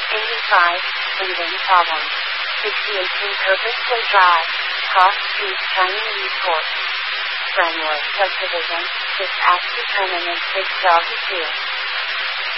85. Breathing problems. 618. Purposefully dry. Cough, speech, tiny report. Framework subdivision. 6 acts determinant. 6 dog appeal.